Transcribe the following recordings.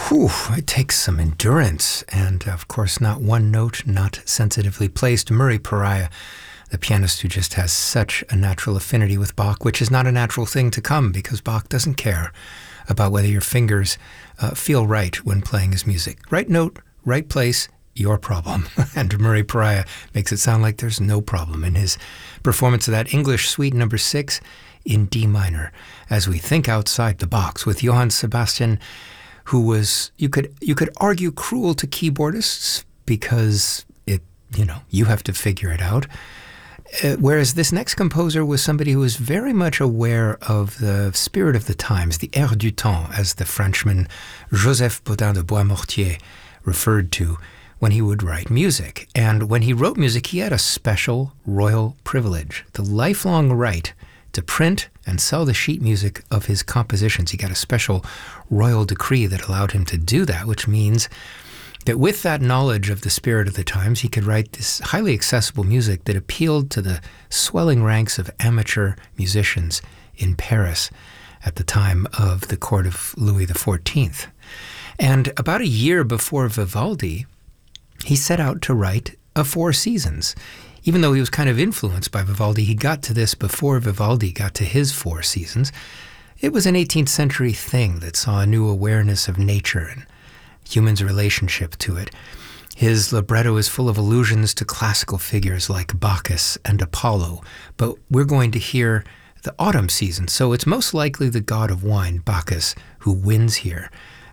Whew, it takes some endurance, and of course not one note not sensitively placed. Murray Pariah, the pianist who just has such a natural affinity with Bach, which is not a natural thing to come because Bach doesn't care about whether your fingers feel right when playing his music. Right note, right place, your problem. And Murray Pariah makes it sound like there's no problem in his performance of that English Suite No. 6 in D minor, as we think outside the box with Johann Sebastian, who was, you could argue, cruel to keyboardists because you have to figure it out. Whereas this next composer was somebody who was very much aware of the spirit of the times, the air du temps, as the Frenchman Joseph Bodin de Boismortier referred to when he would write music. And when he wrote music, he had a special royal privilege, the lifelong right to print and sell the sheet music of his compositions. He got a special royal decree that allowed him to do that, which means that with that knowledge of the spirit of the times, he could write this highly accessible music that appealed to the swelling ranks of amateur musicians in Paris at the time of the court of Louis XIV. And about a year before Vivaldi, he set out to write a Four Seasons. Even though he was kind of influenced by Vivaldi, he got to this before Vivaldi got to his Four Seasons. It was an 18th century thing that saw a new awareness of nature and humans' relationship to it. His libretto is full of allusions to classical figures like Bacchus and Apollo, but we're going to hear the autumn season, so it's most likely the god of wine, Bacchus, who wins here.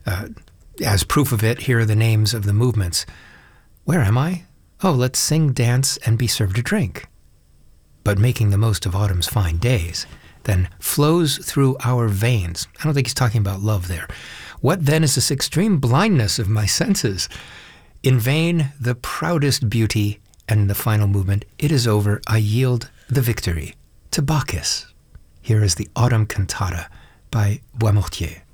As proof of it, here are the names of the movements. Where am I? Oh, let's sing, dance, and be served a drink. But making the most of autumn's fine days then flows through our veins. I don't think he's talking about love there. What then is this extreme blindness of my senses? In vain, the proudest beauty, and the final movement, it is over, I yield the victory to Bacchus. Here is the Autumn Cantata by Boismortier.